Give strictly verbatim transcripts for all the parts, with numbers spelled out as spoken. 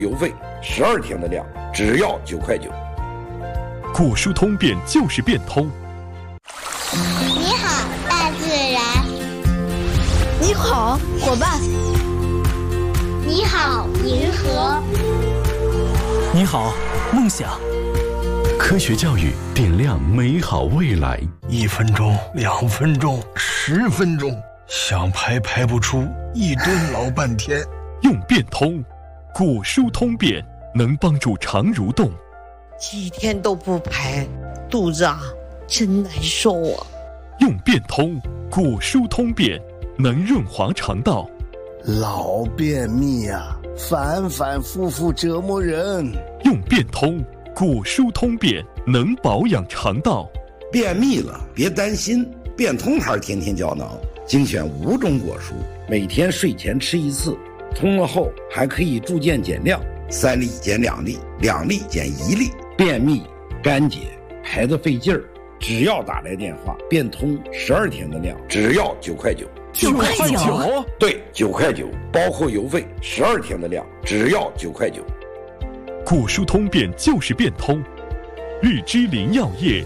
邮费十二天的量，只要九块九。 古书通变就是变通。 你好，大自然。 你好，伙伴。 你好，银河。 你好，梦想。 科学教育点亮美好未来。 一分钟，两分钟，十分钟，想排排不出，一蹲老半天。 用变通，古书通变能帮助肠蠕动。 几天都不排，肚子啊真难受啊。 用变通，古书通变能润滑肠道。 老便秘啊，反反复复折磨人。 用变通，古书通变能保养肠道。 便秘了别担心，变通牌天天胶囊精选五种果蔬，每天睡前吃一次，通了后还可以逐渐减量，三粒减两粒，两粒减一粒。便秘、干结、排得费劲儿，只要打来电话，变通十二天的量，只要九块九。 九块九？ 对，九块九，包括邮费，十二天的量，只要九块九。 古书通变就是变通，绿之林药业。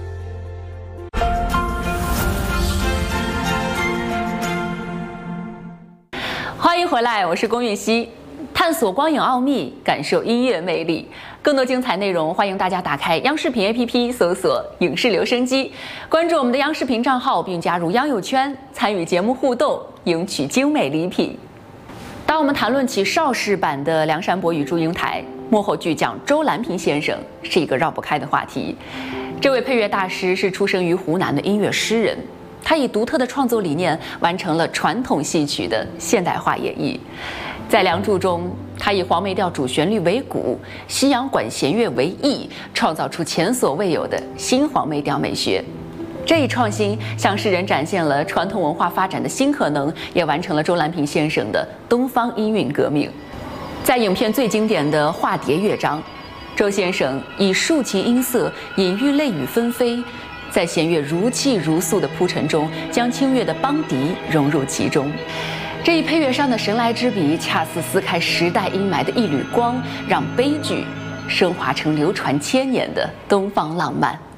欢迎回来，我是龚韵希。探索光影奥秘，感受音乐魅力。更多精彩内容，欢迎大家打开央视频 A P P， 搜索“影视留声机”，关注我们的央视频账号，并加入央友圈，参与节目互动，赢取精美礼品。当我们谈论起邵氏版的《梁山伯与祝英台》，幕后巨匠周兰萍先生是一个绕不开的话题。这位配乐大师是出生于湖南的音乐诗人。他以独特的创作理念完成了传统戏曲的现代化演绎。在《梁祝》中，他以黄梅调主旋律为鼓，西洋管弦乐为翼，创造出前所未有的新黄梅调美学。这一创新向世人展现了传统文化发展的新可能，也完成了周兰萍先生的东方音韵革命。在影片最经典的化蝶乐章，周先生以竖琴音色隐喻泪雨纷飞，在弦乐如泣如诉的铺陈中，将清越的邦迪融入其中。这一配乐上的神来之笔，恰似撕开时代阴霾的一缕光，让悲剧升华成流传千年的东方浪漫。